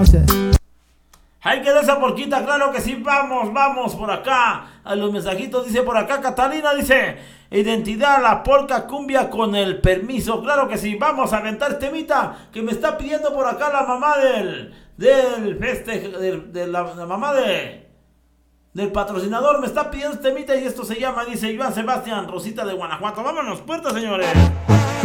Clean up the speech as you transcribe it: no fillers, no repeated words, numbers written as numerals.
conoce. Hay que dar esa porquita, claro que sí, vamos por acá. A los mensajitos dice por acá, Catalina dice, identidad, la polca cumbia con el permiso, claro que sí, vamos a aventar temita que me está pidiendo por acá la mamá la mamá del patrocinador, me está pidiendo temita y esto se llama, dice Iván Sebastián, Rosita de Guanajuato. Vámonos, puerta señores.